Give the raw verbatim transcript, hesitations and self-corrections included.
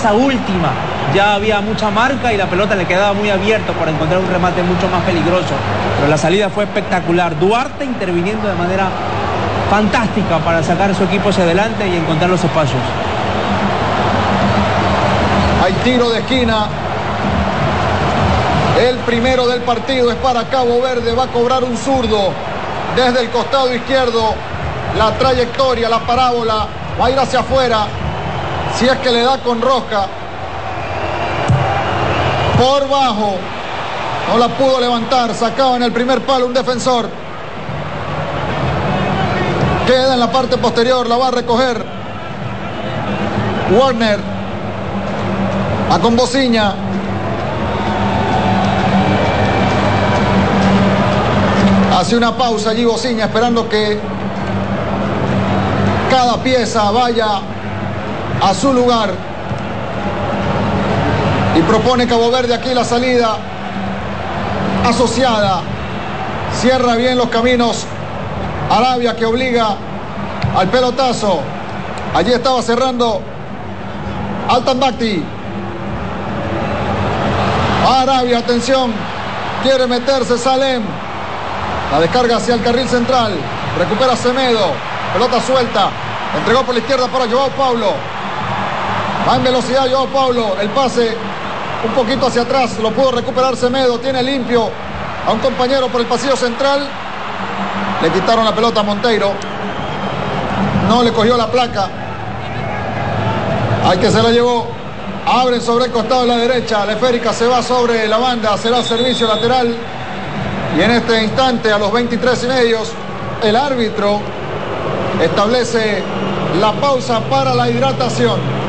esa última ya había mucha marca y la pelota le quedaba muy abierta para encontrar un remate mucho más peligroso. Pero la salida fue espectacular. Duarte interviniendo de manera fantástica para sacar a su equipo hacia adelante y encontrar los espacios. Hay tiro de esquina. El primero del partido es para Cabo Verde. Va a cobrar un zurdo desde el costado izquierdo. La trayectoria, la parábola va a ir hacia afuera. Si es que le da con rosca. Por bajo. No la pudo levantar. Sacaba en el primer palo un defensor. Queda en la parte posterior. La va a recoger Warner. Va con Bociña. Hace una pausa allí Bociña, esperando que cada pieza vaya a su lugar. Y propone Cabo Verde aquí la salida asociada. Cierra bien los caminos Arabia, que obliga al pelotazo. Allí estaba cerrando Altambacti. Arabia, atención. Quiere meterse Salem. La descarga hacia el carril central. Recupera Semedo. Pelota suelta. Entregó por la izquierda para Joao Paulo. Va en velocidad Joao Paulo. El pase un poquito hacia atrás. Lo pudo recuperar Semedo. Tiene limpio a un compañero por el pasillo central. Le quitaron la pelota a Monteiro. No le cogió la placa. Al que se la llevó. Abren sobre el costado de la derecha. La esférica se va sobre la banda. Será servicio lateral. Y en este instante, a los veintitrés y medios, el árbitro establece la pausa para la hidratación.